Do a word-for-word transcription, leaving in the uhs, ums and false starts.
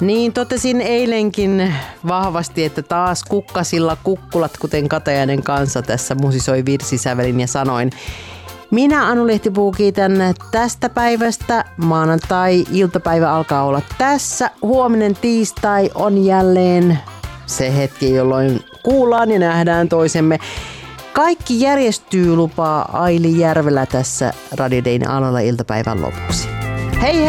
Niin, totesin eilenkin vahvasti, että taas kukkasilla kukkulat, kuten Katajainen kanssa tässä musisoi virsisävelin ja sanoin. Minä, Anu Lehtipuu, kiitän tästä päivästä. Maanantai-iltapäivä alkaa olla tässä. Huominen tiistai on jälleen se hetki, jolloin kuullaan ja nähdään toisemme. Kaikki järjestyy, lupaa Aili Järvelä tässä Radio Dayn alalla iltapäivän lopuksi. Hei hei!